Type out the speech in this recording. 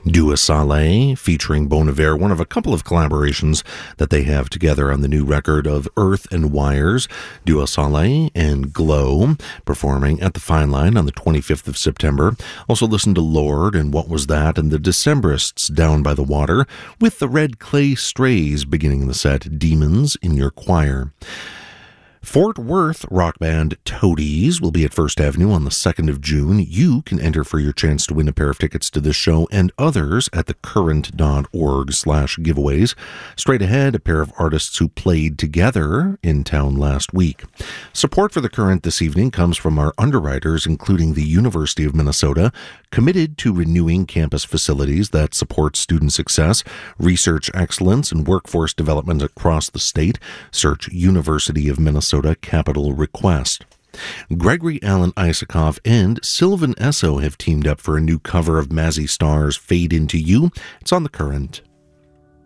Dua Saleh featuring Bon Iver, one of a couple of collaborations that they have together on the new record of Earth and Wires. Dua Saleh and Glow performing at the Fine Line on the 25th of September. Also listen to Lord and What Was That, and the Decemberists Down by the Water, with the Red Clay Strays beginning the set, Demons in Your Choir. Fort Worth rock band Toadies will be at First Avenue on the 2nd of June. You can enter for your chance to win a pair of tickets to this show and others at thecurrent.org/giveaways. Straight ahead, a pair of artists who played together in town last week. Support for The Current this evening comes from our underwriters, including the University of Minnesota, committed to renewing campus facilities that support student success, research excellence, and workforce development across the state. Search University of Minnesota Capital Request. Gregory Alan Isakov and Sylvan Esso have teamed up for a new cover of Mazzy Star's Fade Into You. It's on The Current.